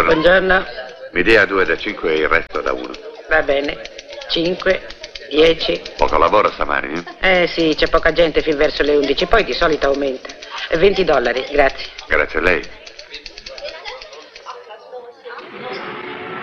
Buongiorno. Buongiorno. Mi dia 2 da 5 e il resto da 1. Va bene. 5, 10. Poco lavoro stamani, Sì, c'è poca gente fin verso le 11, poi di solito aumenta. $20, grazie. Grazie a lei.